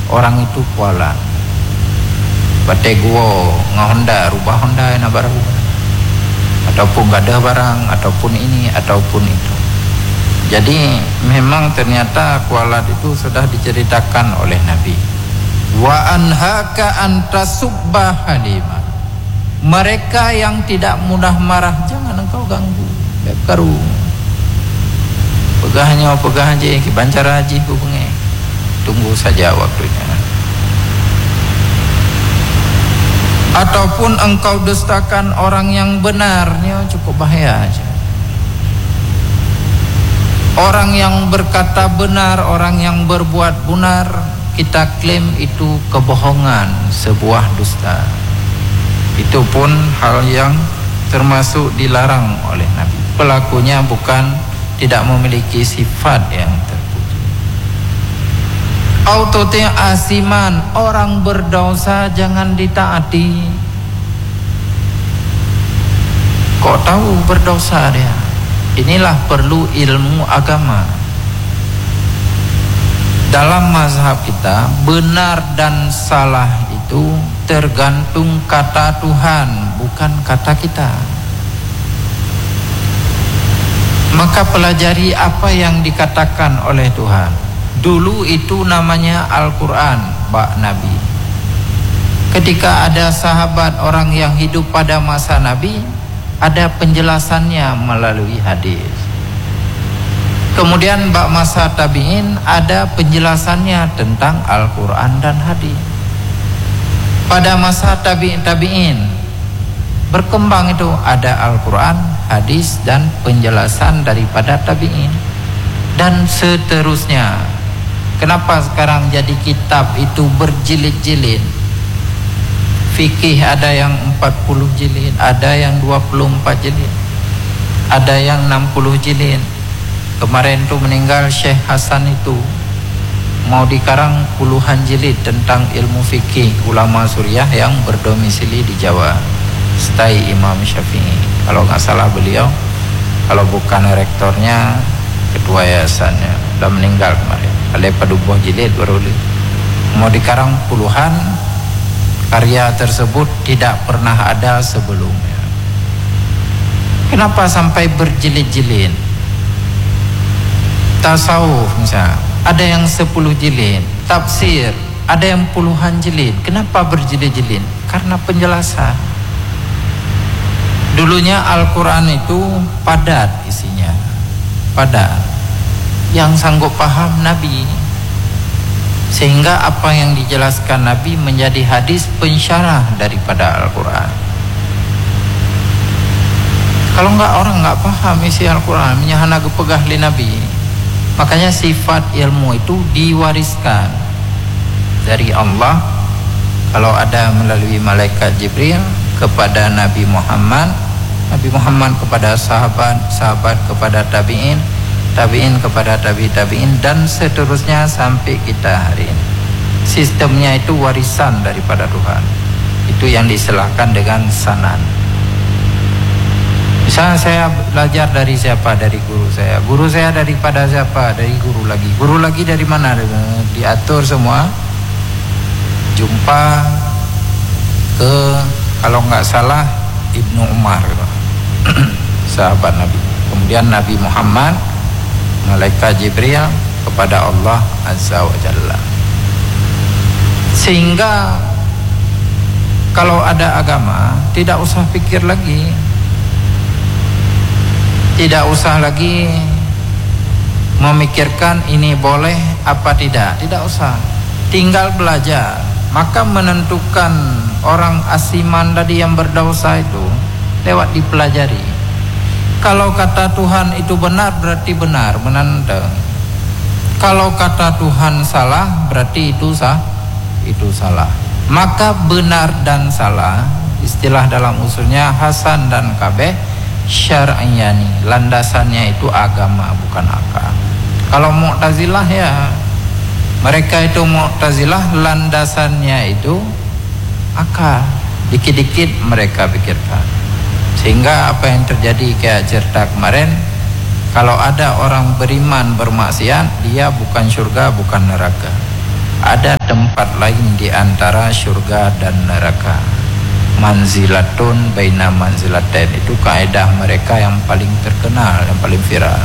orang itu kualat bate gua ngahonda rubah honda na baru ataupun gak ada barang ataupun ini ataupun itu. Jadi memang ternyata kualat itu sudah diceritakan oleh Nabi. Wa anhaka antasubba halima. Mereka yang tidak mudah marah jangan engkau ganggu. Karu pegahnya pegah aja bancar haji hubungi. Tunggu saja waktunya. Ataupun engkau dustakan orang yang benarnya cukup bahaya aja. Orang yang berkata benar, orang yang berbuat benar, kita klaim itu kebohongan, sebuah dusta. Itu pun hal yang termasuk dilarang oleh Nabi. Pelakunya bukan tidak memiliki sifat yang terpuji. Autoti asiman, orang berdosa jangan ditaati. Kok tahu berdosa dia? Inilah perlu ilmu agama. Dalam mazhab kita, benar dan salah itu tergantung kata Tuhan, bukan kata kita. Maka pelajari apa yang dikatakan oleh Tuhan. Dulu itu namanya Al-Quran, bak Nabi. Ketika ada sahabat orang yang hidup pada masa Nabi, ada penjelasannya melalui hadis. Kemudian bak masa tabi'in ada penjelasannya tentang Al-Quran dan hadis. Pada masa tabi'in berkembang itu ada Al-Quran, hadis dan penjelasan daripada tabi'in dan seterusnya. Kenapa sekarang jadi kitab itu berjilid-jilid? Fikih ada yang 40 jilid, ada yang 24 jilid, ada yang 60 jilid. Kemarin tuh meninggal Syekh Hasan itu mau dikarang puluhan jilid tentang ilmu fikih ulama Suriah yang berdomisili di Jawa. Setai Imam Syafi'i. Kalau nggak salah beliau, kalau bukan rektornya, ketua yayasannya, udah meninggal kemarin. Oleh paduboh jilid baru mau dikarang puluhan. Karya tersebut tidak pernah ada sebelumnya. Kenapa sampai berjilid-jilid? Tasawuf misalnya, ada yang 10 jilid. Tafsir, ada yang puluhan jilid. Kenapa berjilid-jilid? Karena penjelasan. Dulunya Al-Quran itu padat isinya, padat. Yang sanggup paham Nabi. Sehingga apa yang dijelaskan Nabi menjadi hadis pensyarah daripada Al-Quran. Kalau orang enggak paham isi Al-Quran, menyahana gepegah li Nabi. Makanya sifat ilmu itu diwariskan dari Allah. Kalau ada melalui malaikat Jibril kepada Nabi Muhammad, Nabi Muhammad kepada sahabat, sahabat kepada tabi'in, tabi'in kepada tabi'in dan seterusnya sampai kita hari ini. Sistemnya itu warisan daripada Tuhan. Itu yang diselahkan dengan sanad. Misalnya saya belajar dari siapa? Dari guru saya. Guru saya daripada siapa? Dari guru lagi. Guru lagi dari mana? Diatur semua. Jumpa ke, kalau nggak salah, Ibnu Umar, sahabat Nabi. Kemudian Nabi Muhammad, malaikat Jibril kepada Allah Azza wa Jalla. Sehingga kalau ada agama tidak usah pikir lagi, tidak usah lagi memikirkan ini boleh apa tidak, tidak usah, tinggal belajar. Maka menentukan orang asiman tadi yang berdosa itu lewat dipelajari. Kalau kata Tuhan itu benar berarti benar, menantang. Kalau kata Tuhan salah berarti itu salah. Maka benar dan salah, istilah dalam usulnya Hasan dan Kabeh, syar'iyani, landasannya itu agama bukan akal. Kalau Mu'tazilah ya, mereka itu Mu'tazilah landasannya itu akal. Dikit-dikit mereka pikirkan. Sehingga apa yang terjadi kayak cerita kemarin, kalau ada orang beriman bermaksiat, dia bukan surga bukan neraka. ada tempat lain di antara surga dan neraka. Manzilatun baina manzilatain, itu kaidah mereka yang paling terkenal, yang paling viral.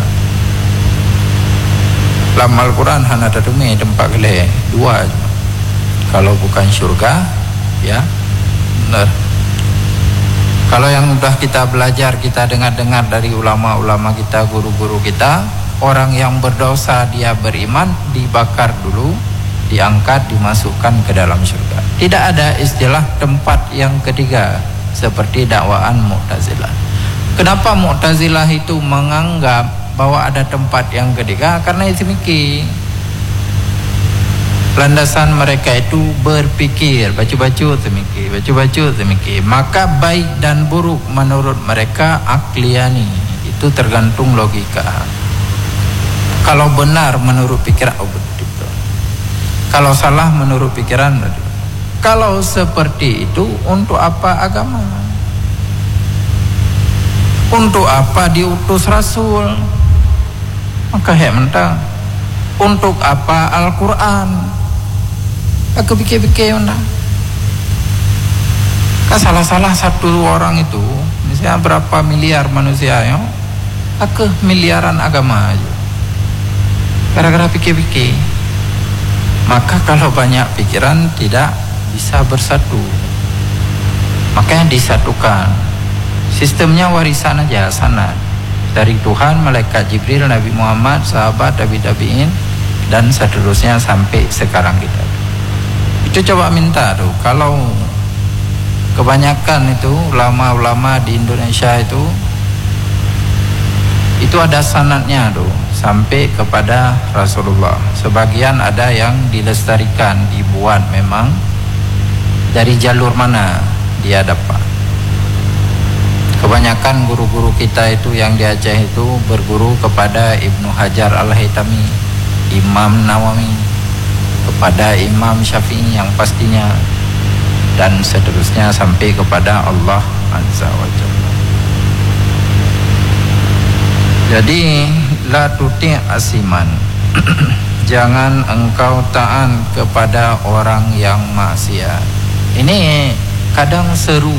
Dalam Al-Quran hana tatumi tempat kele dua, kalau bukan surga ya benar. Kalau yang sudah kita belajar, kita dengar-dengar dari ulama-ulama kita, guru-guru kita, orang yang berdosa dia beriman dibakar dulu, diangkat, dimasukkan ke dalam surga. Tidak ada istilah tempat yang ketiga seperti dakwaan Mu'tazilah. Kenapa Mu'tazilah itu menganggap bahwa ada tempat yang ketiga? Karena itu mikir. Landasan mereka itu berpikir, baca-baca temikir. Maka baik dan buruk menurut mereka akliyani, itu tergantung logika. Kalau benar menurut pikiran, oh betul. Kalau salah menurut pikiran, betul. Kalau seperti itu, untuk apa agama? Untuk apa diutus Rasul? Maka mentang. Untuk apa Al-Quran? Aku pikir-pikir undang. Kan salah-salah satu orang itu, misalnya berapa miliar manusia ya, aku miliaran agama aja. Gara-gara pikir-pikir. Maka kalau banyak pikiran tidak bisa bersatu. Makanya disatukan. Sistemnya warisan aja, sanad. Dari Tuhan, malaikat Jibril, Nabi Muhammad, sahabat, tabi'in, dan seterusnya sampai sekarang kita. Itu coba minta tuh, kalau kebanyakan itu ulama-ulama di Indonesia itu ada sanadnya tuh sampai kepada Rasulullah. Sebagian ada yang dilestarikan, dibuat memang dari jalur mana dia dapat. Kebanyakan guru-guru kita itu yang di Aceh itu berguru kepada Ibnu Hajar Al-Haytami, Imam Nawawi, kepada Imam Syafi'i yang pastinya, dan seterusnya sampai kepada Allah Azza wa Jalla. Jadi la tuti' asiman jangan engkau taat kepada orang yang maksiat. Ini kadang seru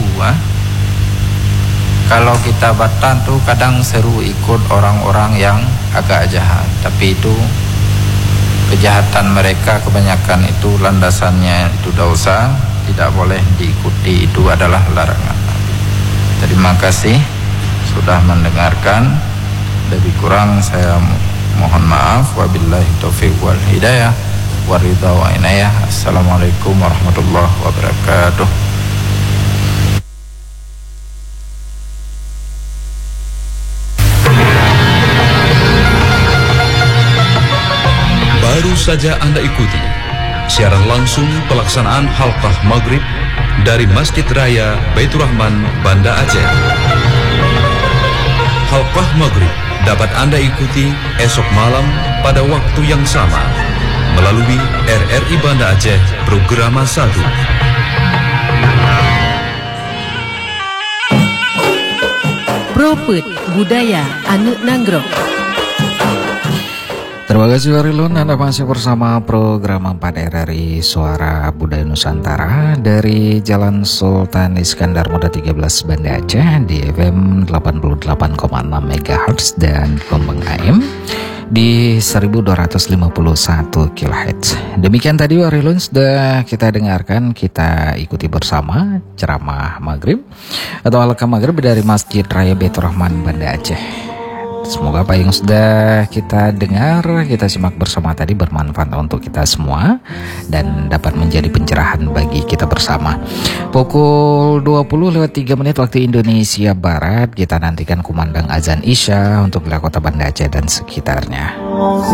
kalau kita Batak tuh kadang seru ikut orang-orang yang agak jahat, tapi itu kejahatan mereka kebanyakan itu landasannya itu dosa, tidak boleh diikuti, itu adalah larangan. Terima kasih sudah mendengarkan. Lebih kurang saya mohon maaf. Wabillahi taufiq wal hidayah waridha wa inayah. Assalamualaikum warahmatullahi wabarakatuh. Baru saja Anda ikuti siaran langsung pelaksanaan halqah maghrib dari Masjid Raya Baitur Rahman, Banda Aceh. Halqah maghrib dapat Anda ikuti esok malam pada waktu yang sama melalui RRI Banda Aceh Programa 1. Propet Budaya Anu Nanggro. Terima kasih Warilun, Anda masih bersama program 4 RRI Suara Budaya Nusantara dari Jalan Sultan Iskandar Muda 13 Banda Aceh di FM 88,6 MHz dan gelombang AM di 1251 kHz. Demikian tadi Warilun sudah kita dengarkan, kita ikuti bersama ceramah maghrib atau halaqah maghrib dari Masjid Raya Baitur Rahman Banda Aceh. Semoga apa yang sudah kita dengar, kita simak bersama tadi bermanfaat untuk kita semua dan dapat menjadi pencerahan bagi kita bersama. Pukul 20:03 waktu Indonesia Barat, kita nantikan kumandang azan Isya untuk wilayah kota Banda Aceh dan sekitarnya.